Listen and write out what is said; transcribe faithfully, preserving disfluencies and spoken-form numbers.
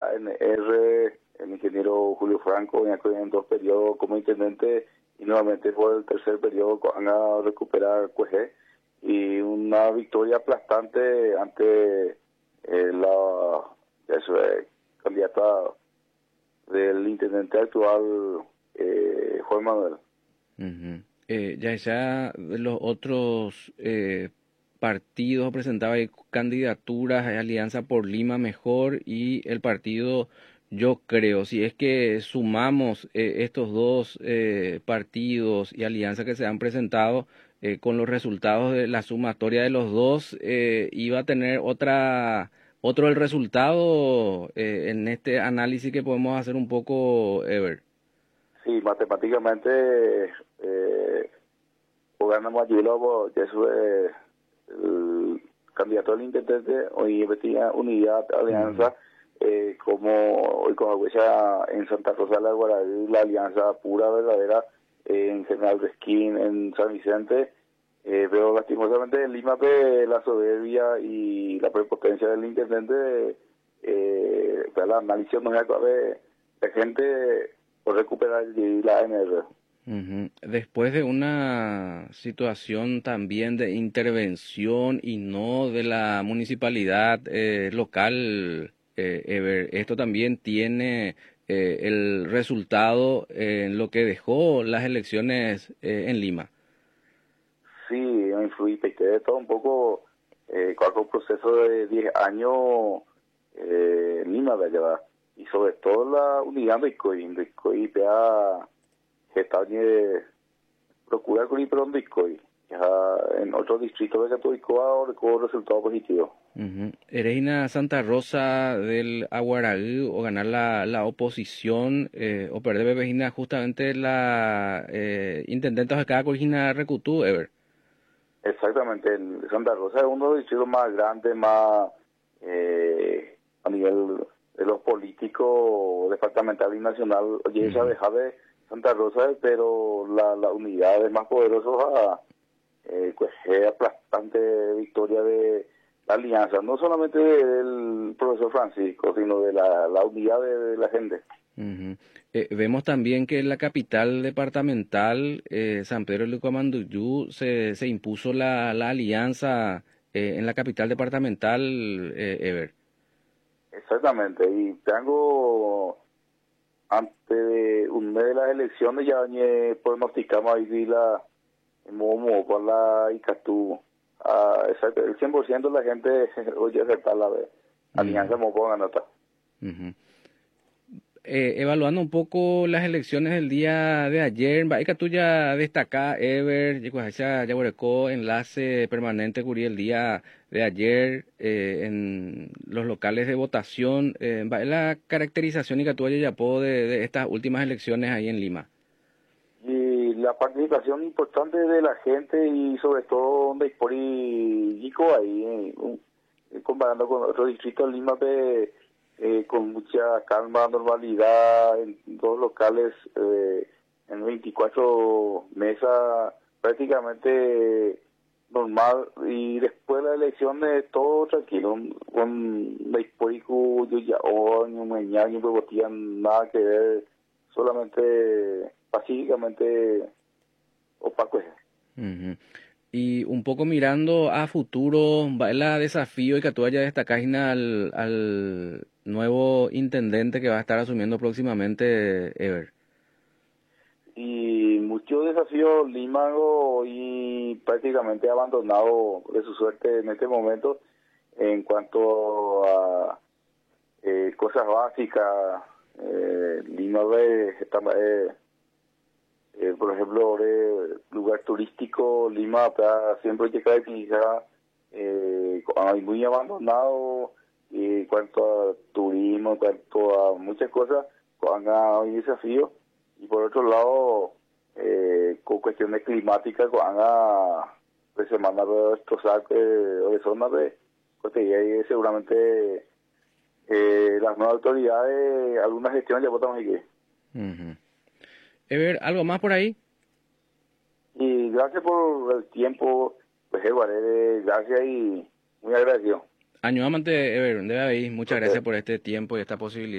A N R, el ingeniero Julio Franco, en dos periodos como intendente y nuevamente por el tercer periodo van a recuperar Cuejé, y una victoria aplastante ante eh, la eso, eh, candidata del intendente actual, eh, Juan Manuel. Uh-huh. eh, ya ya los otros eh, partidos presentaban ahí candidaturas, eh, Alianza por Lima Mejor y el partido Yo Creo. Si es que sumamos eh, estos dos eh, partidos y alianzas que se han presentado, eh, con los resultados de la sumatoria de los dos, eh, iba a tener otra otro el resultado eh, en este análisis que podemos hacer un poco, Ever. Sí, matemáticamente, eh, o ganamos allí, luego, ya eso es el candidato al intendente, hoy tenía unidad, alianza, uh-huh. eh, como hoy con Agüecha en Santa Rosa de la Guaraví, la alianza pura, verdadera, eh, en General Resquín, en San Vicente, eh, pero lastimosamente en Lima, pe, la soberbia y la prepotencia del intendente, eh, la análisis no se acabe, la gente por recuperar la A N R. Uh-huh. Después de una situación también de intervención y no de la municipalidad eh, local, eh, Ever, esto también tiene eh, el resultado eh, en lo que dejó las elecciones eh, en Lima. Sí, influí, de todo un poco, eh, con el proceso de diez años eh, en Lima, ¿verdad? Y sobre todo la unidad de Bitcoin, Bitcoin pea gestañe procurar con Bitcoin, Bitcoin, ya en otros distritos de Catoicoa con resultados positivos. Uh-huh. Ereina Santa Rosa del Aguaraí o ganar la, la oposición eh, o perder Bebejina justamente la eh, intendente de cada Corgina Recutú, Ever. Exactamente, el Santa Rosa es uno de los distritos más grandes, más eh, a nivel de los políticos departamental y nacional. Oye, esa deja de Santa Rosa, pero la, la unidad es más poderosa, eh, pues es aplastante victoria de la alianza, no solamente del profesor Francisco, sino de la, la unidad de, de la gente. Uh-huh. Eh, vemos también que en la capital departamental, eh, San Pedro de Lucamanduyú, se, se impuso la, la alianza eh, en la capital departamental, eh, Ever. Exactamente, y tengo, antes de un mes de las elecciones, ya eh, pronosticamos ahí la Momo con la Icatú. Ah, exacto, el cien por ciento de la gente oye acertar la de alianza uh-huh. Mopo ganota. Uh-huh. Eh, evaluando un poco las elecciones del día de ayer, Baika tuya destaca, Ever, ya enlace permanente curí el día de ayer eh, en los locales de votación, eh, la caracterización y que tuya ya de, de estas últimas elecciones ahí en Lima. Y la participación importante de la gente y sobre todo donde es por Yico ahí, eh, comparando con otros distritos de Lima, de Eh, con mucha calma, normalidad, en dos locales, eh, en veinticuatro mesas, prácticamente normal, y después de la elección de todo tranquilo, con la histórico, yo ya, o no me añaden, no tenían nada que ver, solamente, pacíficamente, opaco. Uh-huh. Y un poco mirando a futuro, va el desafío y que tú hayas destacado al, al nuevo intendente que va a estar asumiendo próximamente, Ever. Y muchos desafíos, Lima hoy prácticamente abandonado de su suerte en este momento en cuanto a eh, cosas básicas. Eh, Lima ve, está, eh, eh, por ejemplo, eh, lugar turístico, Lima está siempre que caracteriza eh, muy abandonado en cuanto a turismo, en cuanto a muchas cosas, han hoy desafíos. Y por otro lado, eh, con cuestiones climáticas, van de semana de destrozar eh, de zonas de pues, y seguramente eh, las nuevas autoridades, algunas gestiones ya votamos aquí. Uh-huh. Ever, ¿algo más por ahí? Y gracias por el tiempo, pues Eduardo, gracias y muy agradecido. Año amante, Ever, debe haber, muchas okay. gracias por este tiempo y esta posibilidad.